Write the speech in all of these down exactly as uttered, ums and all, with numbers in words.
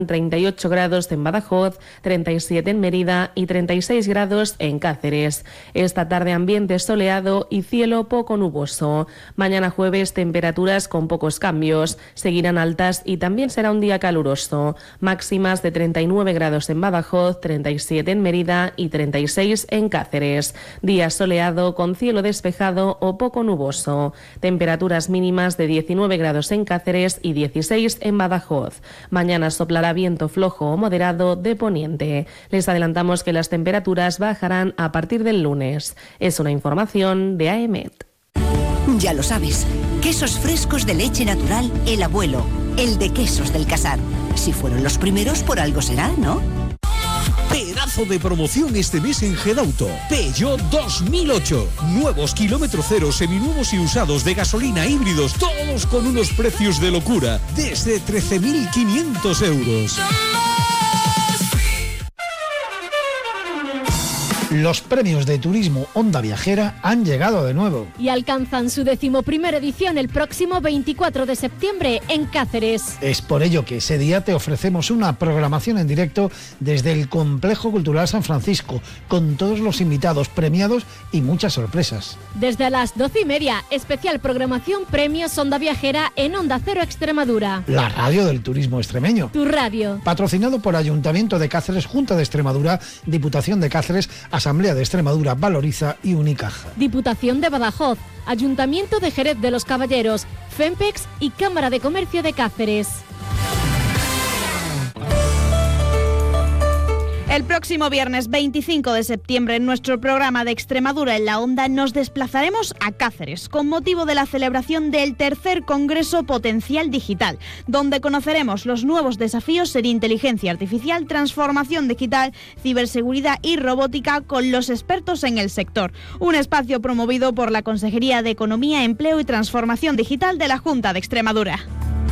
treinta y ocho grados en Badajoz, treinta y siete en Mérida y treinta y seis grados en Cáceres. Esta tarde ambiente soleado y cielo poco nuboso. Mañana jueves temperaturas con pocos cambios, seguirán altas y también será un día caluroso. Máximas de treinta y nueve grados en Badajoz, treinta y siete en Mérida y treinta y seis en Cáceres. Día soleado con cielo despejado o poco nuboso. Temperaturas mínimas de diecinueve grados en Cáceres y dieciséis en Badajoz. Mañana soplará viento flojo o moderado de poniente. Les adelantamos que las temperaturas bajarán a partir del lunes. Es una información de A E M E T. Ya lo sabes, quesos frescos de leche natural El Abuelo, el de Quesos del Casar. Si fueron los primeros, por algo será, ¿no? Pedazo de promoción este mes en Gedauto. Peugeot dos mil ocho. Nuevos kilómetro cero, seminuevos y usados de gasolina híbridos, todos con unos precios de locura, desde trece mil quinientos euros. Los premios de turismo Onda Viajera han llegado de nuevo. Y alcanzan su decimoprimera edición el próximo veinticuatro de septiembre en Cáceres. Es por ello que ese día te ofrecemos una programación en directo desde el Complejo Cultural San Francisco, con todos los invitados premiados y muchas sorpresas. Desde las doce y media, especial programación Premios Onda Viajera en Onda Cero Extremadura. La radio del turismo extremeño. Tu radio. Patrocinado por Ayuntamiento de Cáceres, Junta de Extremadura, Diputación de Cáceres, Asamblea de Extremadura, Valoriza y Unicaja. Diputación de Badajoz, Ayuntamiento de Jerez de los Caballeros, FEMPEX y Cámara de Comercio de Cáceres. El próximo viernes veinticinco de septiembre, en nuestro programa de Extremadura en la Onda, nos desplazaremos a Cáceres con motivo de la celebración del tercer Congreso Potencial Digital, donde conoceremos los nuevos desafíos en inteligencia artificial, transformación digital, ciberseguridad y robótica con los expertos en el sector. Un espacio promovido por la Consejería de Economía, Empleo y Transformación Digital de la Junta de Extremadura.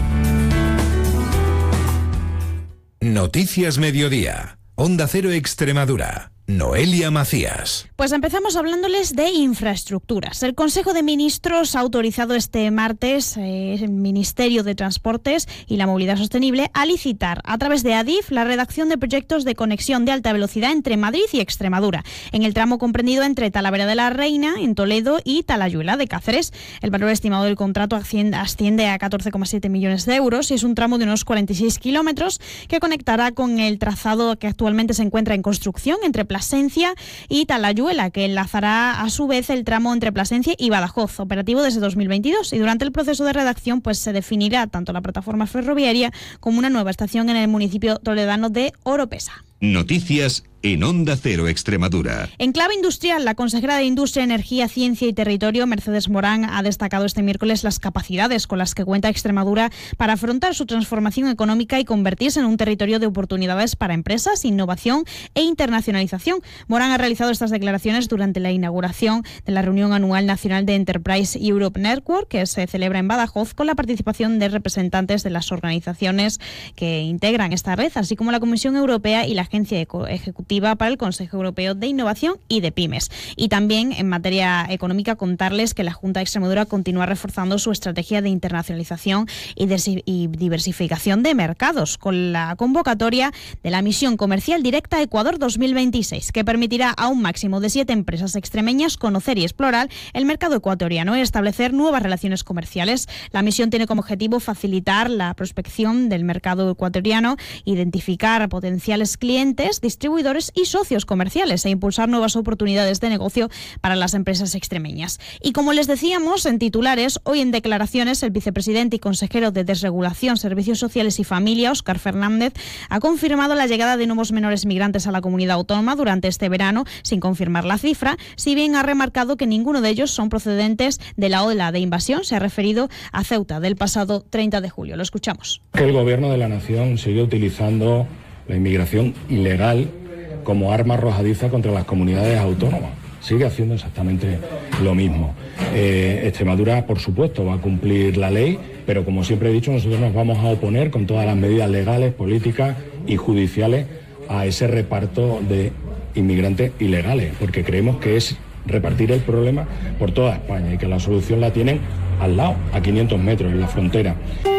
Noticias Mediodía. Onda Cero Extremadura. Noelia Macías. Pues empezamos hablándoles de infraestructuras. El Consejo de Ministros ha autorizado este martes eh, el Ministerio de Transportes y la Movilidad Sostenible a licitar a través de ADIF la redacción de proyectos de conexión de alta velocidad entre Madrid y Extremadura, en el tramo comprendido entre Talavera de la Reina, en Toledo, y Talayuela, de Cáceres. El valor estimado del contrato asciende a catorce coma siete millones de euros y es un tramo de unos cuarenta y seis kilómetros que conectará con el trazado que actualmente se encuentra en construcción entre Plasencia y Talayuela, que enlazará a su vez el tramo entre Plasencia y Badajoz, operativo desde dos mil veintidós. Y durante el proceso de redacción pues se definirá tanto la plataforma ferroviaria como una nueva estación en el municipio toledano de Oropesa. Noticias en Onda Cero Extremadura. En clave industrial, la consejera de Industria, Energía, Ciencia y Territorio, Mercedes Morán, ha destacado este miércoles las capacidades con las que cuenta Extremadura para afrontar su transformación económica y convertirse en un territorio de oportunidades para empresas, innovación e internacionalización. Morán ha realizado estas declaraciones durante la inauguración de la reunión anual nacional de Enterprise Europe Network, que se celebra en Badajoz, con la participación de representantes de las organizaciones que integran esta red, así como la Comisión Europea y la Agencia Ejecutiva para el Consejo Europeo de Innovación y de Pymes. Y también en materia económica contarles que la Junta de Extremadura continúa reforzando su estrategia de internacionalización y, de, y diversificación de mercados con la convocatoria de la Misión Comercial Directa Ecuador dos mil veintiséis, que permitirá a un máximo de siete empresas extremeñas conocer y explorar el mercado ecuatoriano y establecer nuevas relaciones comerciales. La misión tiene como objetivo facilitar la prospección del mercado ecuatoriano, identificar a potenciales clientes, distribuidores y socios comerciales e impulsar nuevas oportunidades de negocio para las empresas extremeñas. Y como les decíamos en titulares, hoy en declaraciones el vicepresidente y consejero de Desregulación, Servicios Sociales y Familia, Óscar Fernández, ha confirmado la llegada de nuevos menores migrantes a la comunidad autónoma durante este verano, sin confirmar la cifra, si bien ha remarcado que ninguno de ellos son procedentes de la ola de invasión. Se ha referido a Ceuta del pasado treinta de julio. Lo escuchamos. Que el Gobierno de la Nación sigue utilizando la inmigración ilegal como arma arrojadiza contra las comunidades autónomas. Sigue haciendo exactamente lo mismo. Eh, Extremadura, por supuesto, va a cumplir la ley, pero como siempre he dicho, nosotros nos vamos a oponer con todas las medidas legales, políticas y judiciales a ese reparto de inmigrantes ilegales, porque creemos que es repartir el problema por toda España y que la solución la tienen al lado, a quinientos metros, en la frontera.